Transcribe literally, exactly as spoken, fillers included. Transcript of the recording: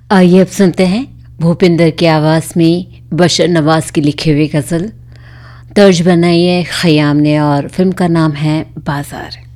आइए अब सुनते हैं भूपिंदर की आवाज़ में बशर नवाज की लिखी हुई गज़ल। तर्ज बनाई है खयाम ने और फिल्म का नाम है बाज़ार।